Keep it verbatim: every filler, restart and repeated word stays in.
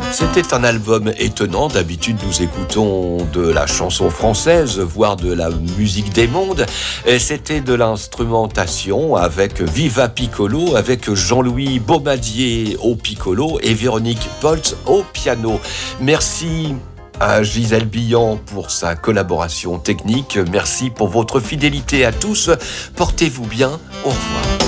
C'était un album étonnant. D'habitude, nous écoutons de la chanson française, voire de la musique des mondes. Et c'était de l'instrumentation avec Viva Piccolo, avec Jean-Louis Baumadier au piccolo et Véronique Poltz au piano. Merci à Gisèle Billan pour sa collaboration technique. Merci pour votre fidélité à tous. Portez-vous bien. Au revoir.